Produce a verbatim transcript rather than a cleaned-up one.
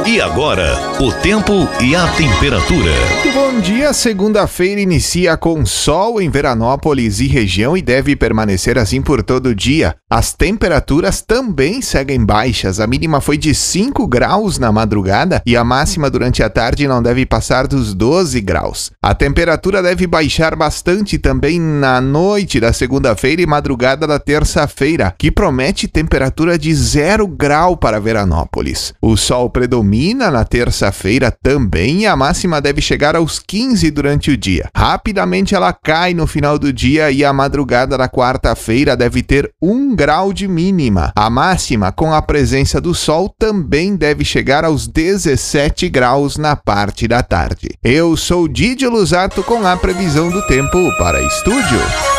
E agora, o tempo e a temperatura. Bom dia, segunda-feira inicia com sol em Veranópolis e região e deve permanecer assim por todo o dia. As temperaturas também seguem baixas, a mínima foi de cinco graus na madrugada e a máxima durante a tarde não deve passar dos doze graus. A temperatura deve baixar bastante também na noite da segunda-feira e madrugada da terça-feira, que promete temperatura de zero grau para Veranópolis. O sol predomina na terça-feira também e a máxima deve chegar aos quinze durante o dia. Rapidamente ela cai no final do dia e a madrugada da quarta-feira deve ter um grau de mínima. A máxima, com a presença do sol, também deve chegar aos dezessete graus na parte da tarde. Eu sou Didio Luzato com a previsão do tempo para estúdio.